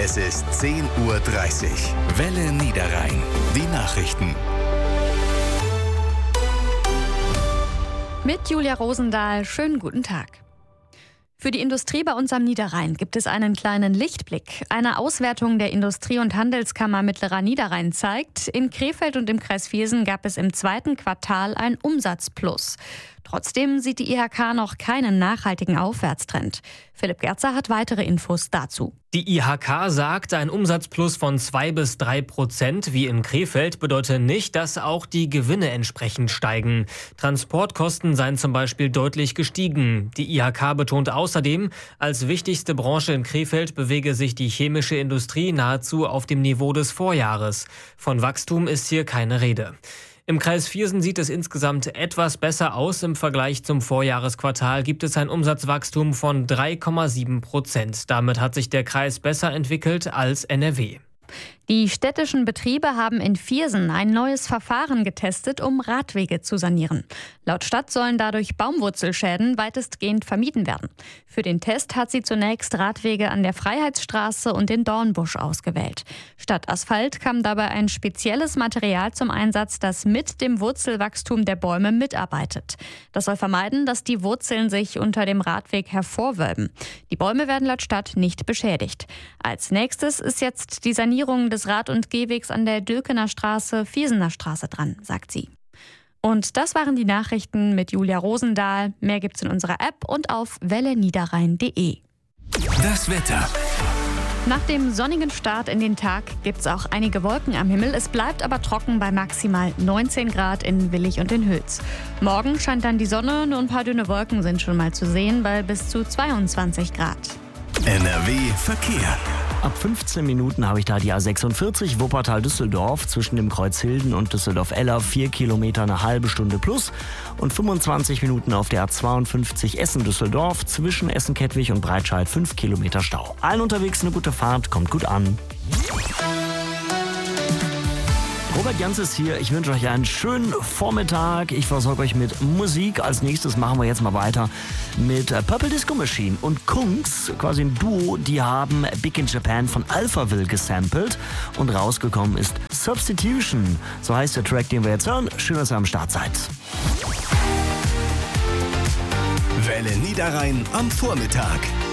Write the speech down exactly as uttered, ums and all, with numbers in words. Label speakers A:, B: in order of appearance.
A: Es ist zehn Uhr dreißig. Welle Niederrhein. Die Nachrichten.
B: Mit Julia Rosendahl, schönen guten Tag. Für die Industrie bei uns am Niederrhein gibt es einen kleinen Lichtblick. Eine Auswertung der Industrie- und Handelskammer Mittlerer Niederrhein zeigt, in Krefeld und im Kreis Viersen gab es im zweiten Quartal ein Umsatzplus. Trotzdem sieht die I H K noch keinen nachhaltigen Aufwärtstrend. Philipp Gerzer hat weitere Infos dazu.
C: Die I H K sagt, ein Umsatzplus von zwei bis drei Prozent wie in Krefeld bedeutet nicht, dass auch die Gewinne entsprechend steigen. Transportkosten seien zum Beispiel deutlich gestiegen. Die I H K betont außerdem, als wichtigste Branche in Krefeld bewege sich die chemische Industrie nahezu auf dem Niveau des Vorjahres. Von Wachstum ist hier keine Rede. Im Kreis Viersen sieht es insgesamt etwas besser aus. Im Vergleich zum Vorjahresquartal gibt es ein Umsatzwachstum von drei Komma sieben Prozent. Damit hat sich der Kreis besser entwickelt als N R W. Die städtischen Betriebe haben in Viersen ein neues Verfahren getestet, um Radwege zu sanieren. Laut Stadt sollen dadurch Baumwurzelschäden weitestgehend vermieden werden. Für den Test hat sie zunächst Radwege an der Freiheitsstraße und in Dornbusch ausgewählt. Statt Asphalt kam dabei ein spezielles Material zum Einsatz, das mit dem Wurzelwachstum der Bäume mitarbeitet. Das soll vermeiden, dass die Wurzeln sich unter dem Radweg hervorwölben. Die Bäume werden laut Stadt nicht beschädigt. Als nächstes ist jetzt die Sanierung des Rad- und Gehwegs an der Dülkener Straße, Viersener Straße dran, sagt sie. Und das waren die Nachrichten mit Julia Rosendahl. Mehr gibt's in unserer App und auf welle niederrhein punkt de.
A: Das Wetter.
B: Nach dem sonnigen Start in den Tag gibt's auch einige Wolken am Himmel. Es bleibt aber trocken bei maximal neunzehn Grad in Willich und in Hülz. Morgen scheint dann die Sonne, nur ein paar dünne Wolken sind schon mal zu sehen bei bis zu zweiundzwanzig Grad.
A: N R W Verkehr.
D: Ab fünfzehn Minuten habe ich da die A sechsundvierzig Wuppertal-Düsseldorf zwischen dem Kreuz Hilden und Düsseldorf-Eller, vier Kilometer, eine halbe Stunde plus. Und fünfundzwanzig Minuten auf der A zweiundfünfzig Essen-Düsseldorf zwischen Essen-Kettwig und Breitscheid, fünf Kilometer Stau. Allen unterwegs eine gute Fahrt, kommt gut an. Robert Jans ist hier. Ich wünsche euch einen schönen Vormittag. Ich versorge euch mit Musik. Als nächstes machen wir jetzt mal weiter mit Purple Disco Machine und Kungs, quasi ein Duo. Die haben Big in Japan von Alphaville gesampelt und rausgekommen ist Substitution. So heißt der Track, den wir jetzt hören. Schön, dass ihr am Start seid.
A: Welle Niederrhein am Vormittag.